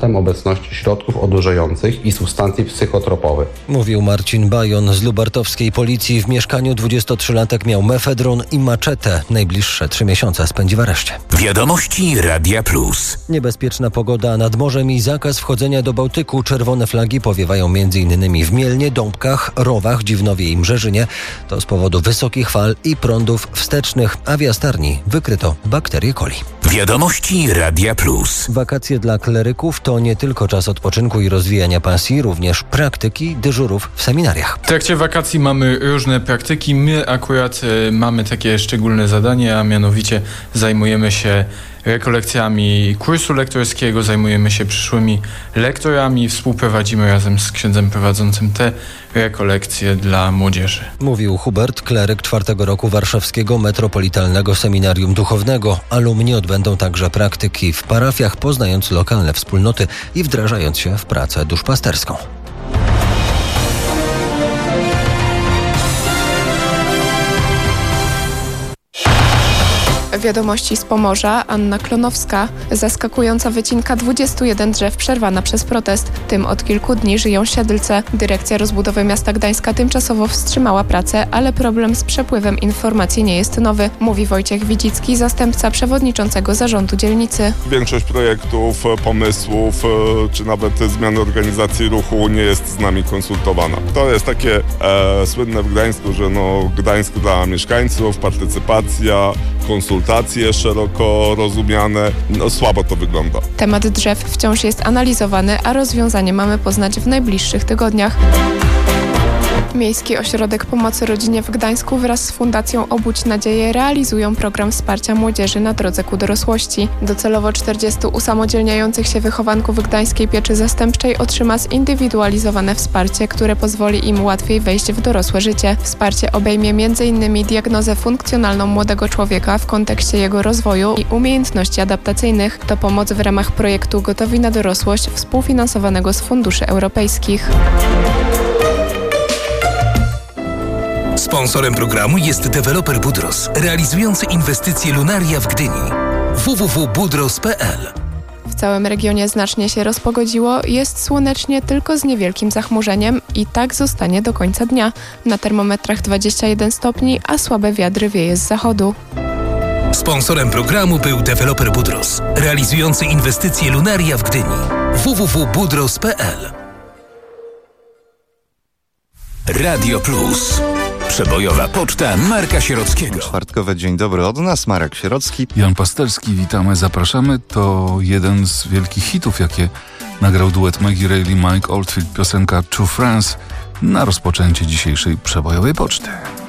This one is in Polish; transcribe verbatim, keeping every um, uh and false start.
kątem obecności środków odurzających i substancji psychotropowych. Mówił Marcin Bajon z lubartowskiej policji. W mieszkaniu dwudziestotrzylatek miał mefedron i maczetę. Najbliższe trzy miesiące spędzi w areszcie. Wiadomości Radia Plus. Niebezpieczna pogoda nad morzem i zakaz wchodzenia do Bałtyku. Czerwone flagi powiewają m.in. w Mielnie, Dąbkach, Rowach, Dziwnowie i Mrzeżynie. To z powodu wysokich fal i prądów wstecznych. A w Jastarni wykryto bakterię coli. Wiadomości Radia Plus. Wakacje dla kleryków to nie tylko czas odpoczynku i rozwijania pasji, również praktyki, dyżurów w seminariach. W trakcie wakacji mamy różne praktyki. My akurat y, mamy takie szczególne zadanie, a mianowicie zajmujemy się rekolekcjami kursu lektorskiego, zajmujemy się przyszłymi lektorami, współprowadzimy razem z księdzem prowadzącym te rekolekcje dla młodzieży. Mówił Hubert, kleryk czwartego roku Warszawskiego Metropolitalnego Seminarium Duchownego. Alumni odbędą także praktyki w parafiach, poznając lokalne wspólnoty i wdrażając się w pracę duszpasterską. Wiadomości z Pomorza. Anna Klonowska. Zaskakująca wycinka dwudziestu jeden drzew przerwana przez protest. Tym od kilku dni żyją Siedlce. Dyrekcja Rozbudowy Miasta Gdańska tymczasowo wstrzymała pracę, ale problem z przepływem informacji nie jest nowy, mówi Wojciech Widzicki, zastępca przewodniczącego zarządu dzielnicy. Większość projektów, pomysłów, czy nawet zmiany organizacji ruchu nie jest z nami konsultowana. To jest takie e, słynne w Gdańsku, że no Gdańsk dla mieszkańców, partycypacja, konsultacje szeroko rozumiane. No słabo to wygląda. Temat drzew wciąż jest analizowany, a rozwiązanie mamy poznać w najbliższych tygodniach. Miejski Ośrodek Pomocy Rodzinie w Gdańsku wraz z Fundacją Obudź Nadzieję realizują program wsparcia młodzieży na drodze ku dorosłości. Docelowo czterdziestu usamodzielniających się wychowanków gdańskiej pieczy zastępczej otrzyma zindywidualizowane wsparcie, które pozwoli im łatwiej wejść w dorosłe życie. Wsparcie obejmie między innymi diagnozę funkcjonalną młodego człowieka w kontekście jego rozwoju i umiejętności adaptacyjnych. To pomoc w ramach projektu Gotowi na dorosłość współfinansowanego z funduszy europejskich. Sponsorem programu jest deweloper Budros, realizujący inwestycje Lunaria w Gdyni. w w w kropka budros kropka p l. W całym regionie znacznie się rozpogodziło, jest słonecznie tylko z niewielkim zachmurzeniem i tak zostanie do końca dnia. Na termometrach dwadzieścia jeden stopni, a słabe wiatry wieje z zachodu. Sponsorem programu był deweloper Budros, realizujący inwestycje Lunaria w Gdyni. w w w kropka budros kropka p l. Radio Plus. Przebojowa poczta Marka Sierockiego. Czwartkowe Dzień Dobry od nas, Marek Sierocki. Jan Pasterski, witamy, zapraszamy. To jeden z wielkich hitów, jakie nagrał duet Maggie Reilly, Mike Oldfield, piosenka To France na rozpoczęcie dzisiejszej przebojowej poczty.